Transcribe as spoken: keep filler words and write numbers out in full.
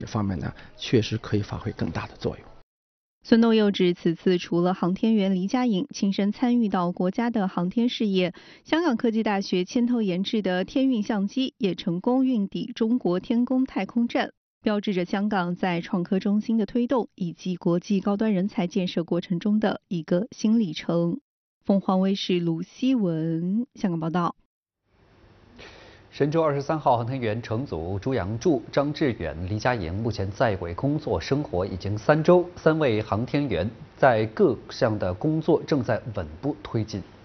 这方面呢，确实可以发挥更大的作用。 孙东又指，此次除了航天员黎佳颖亲身参与到国家的航天事业，香港科技大学牵头研制的天运相机也成功运抵中国天宫太空站，标志着香港在创科中心的推动以及国际高端人才建设过程中的一个新里程。凤凰卫视卢希文香港报道。 神舟二十三号航天员乘组朱杨柱、张志远、黎佳颖目前在轨工作生活已经三周，三位航天员在各项的工作正在稳步推进。